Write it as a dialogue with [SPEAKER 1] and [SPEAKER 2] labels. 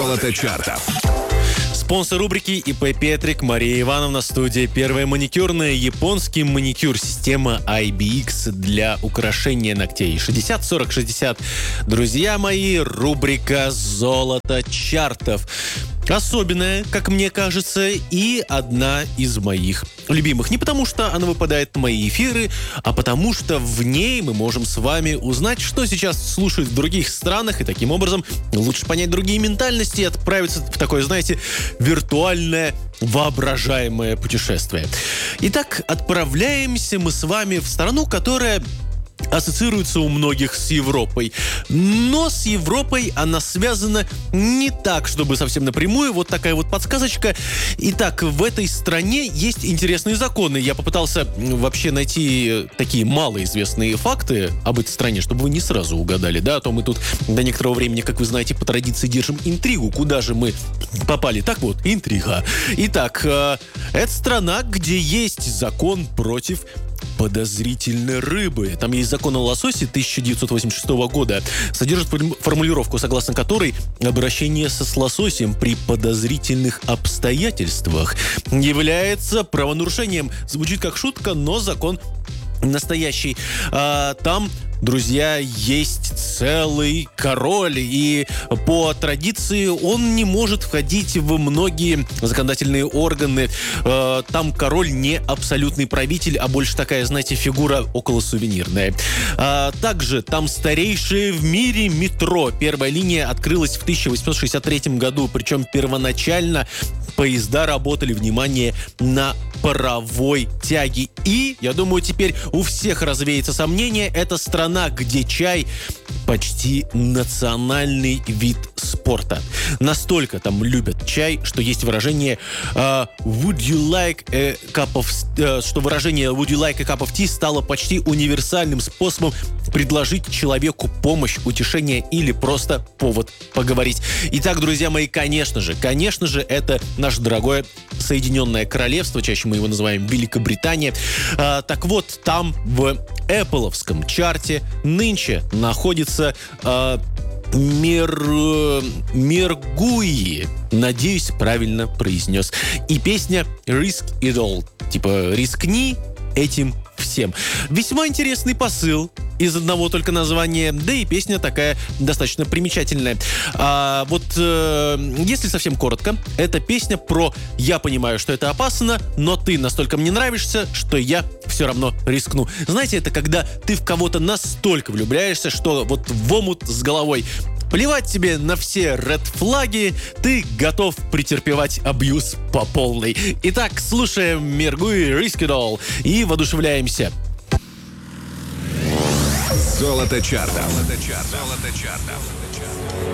[SPEAKER 1] Золото чартов.
[SPEAKER 2] Спонсор рубрики ИП Петрик, Мария Ивановна, студия «Первая маникюрная», японский маникюр, система IBX для украшения ногтей. 60-40-60. Друзья мои, рубрика «Золото чартов». Особенная, как мне кажется, и одна из моих любимых. Не потому, что она выпадает на мои эфиры, а потому, что в ней мы можем с вами узнать, что сейчас слушают в других странах, и таким образом лучше понять другие ментальности и отправиться в такое, знаете, виртуальное, воображаемое путешествие. Итак, отправляемся мы с вами в страну, которая ассоциируется у многих с Европой. Но с Европой она связана не так, чтобы совсем напрямую. Вот такая вот подсказочка. Итак, в этой стране есть интересные законы. Я попытался вообще найти такие малоизвестные факты об этой стране, чтобы вы не сразу угадали, да? А то мы тут до некоторого времени, как вы знаете, по традиции держим интригу. Куда же мы попали? Так вот, интрига. Итак, это страна, где есть закон против подозрительной рыбы. Там есть закон о лососе 1986 года. Содержит формулировку, согласно которой обращение с лососем при подозрительных обстоятельствах является правонарушением. Звучит как шутка, но закон настоящий. Там, друзья, есть целый король, и по традиции он не может входить в многие законодательные органы. Там король не абсолютный правитель, а больше такая, знаете, фигура околосувенирная. Также там старейшее в мире метро. Первая линия открылась в 1863 году, причем первоначально поезда работали, внимание, на паровой тяге. И, я думаю, теперь у всех развеется сомнение, это страна, где чай почти национальный вид спорта. Настолько там любят чай, что есть выражение would you like a cup of... что выражение would you like a cup of tea стало почти универсальным способом предложить человеку помощь, утешение или просто повод поговорить. Итак, друзья мои, конечно же, это наше дорогое Соединенное Королевство, чаще мы его называем Великобритания. Так вот, там в Apple-овском чарте нынче находится Мергуи. Надеюсь, правильно произнес. И песня «Risk It All». Типа «Рискни этим всем». Весьма интересный посыл из одного только названия, да и песня такая достаточно примечательная. Если совсем коротко, это песня про «я понимаю, что это опасно, но ты настолько мне нравишься, что я все равно рискну». Знаете, это когда ты в кого-то настолько влюбляешься, что вот в омут с головой. Плевать тебе на все ред-флаги, ты готов претерпевать абьюз по полной. Итак, слушаем Мергуи «Risk It All» и воодушевляемся.
[SPEAKER 1] Золото чартов.